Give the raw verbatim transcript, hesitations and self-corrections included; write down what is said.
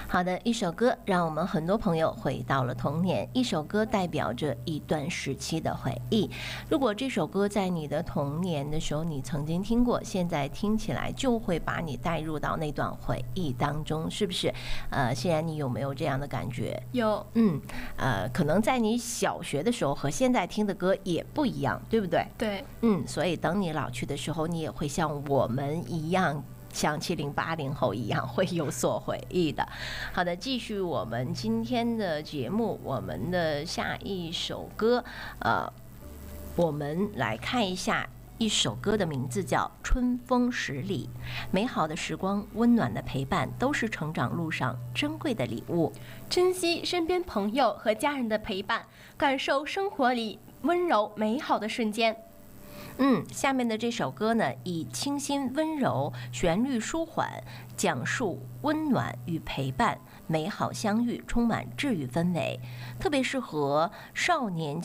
好的，一首歌让我们很多朋友回到了童年，一首歌代表着一段时期的回忆。如果这首歌在你的童年的时候你曾经听过，现在听起来就会把你带入到那段回忆当中，是不是？呃，现在你有没有这样的感觉？ 有。 嗯，呃，可能在你小学的时候和现在听的歌也不一样，对不对？ 对。 嗯，所以等你老去的时候，你也会像我们一样，像七零八零后一样会有所回忆的。好的，继续我们今天的节目，我们的下一首歌，呃，我们来看一下一首歌的名字叫《春风十里》。美好的时光，温暖的陪伴，都是成长路上珍贵的礼物。 珍惜身边朋友和家人的陪伴，感受生活里温柔美好的瞬间。 嗯，下面的这首歌呢，以清新温柔、旋律舒缓，讲述温暖与陪伴、美好相遇，充满治愈氛围，特别适合少年